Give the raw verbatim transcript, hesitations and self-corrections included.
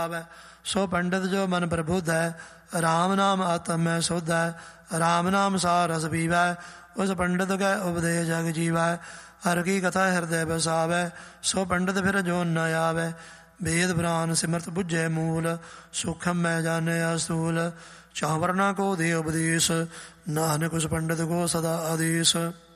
ਸੋ ਪੰਡਿਤ ਜੋ ਮਨ ਪ੍ਰਬੁੱਧੈ, ਰਾਮ ਨਾਮ ਆਤਮ ਮੈਂ ਸੋਧੈ, ਰਾਮ ਨਾਮ ਸਾਰ ਰਸ ਪੀਵੈ, ਉਸ ਪੰਡਿਤ ਕੈ ਉਪਦੇਸ਼ ਜਗ ਜੀਵੈ, ਹਰਿ ਕੀ ਕਥਾ ਹਿਰਦੈ ਬਸਾਵੈ, ਸੋ ਪੰਡਿਤ ਫਿਰ ਜੋਨ ਨ ਆਵੈ, ਵੇਦ ਪੁਰਾਨ ਸਿਮਰਤ ਬੁੱਝੈ ਮੂਲ, ਸੂਖਮ ਮੈਂ ਜਾਣੈ ਅਸੂਲ, ਚਾਵਰਨਾ ਕੋ ਦੇ ਉਪਦੇਸ਼, ਨਾਨਕ ਉਸ ਪੰਡਿਤ ਕੋ ਸਦਾ ਆਦੇਸ਼।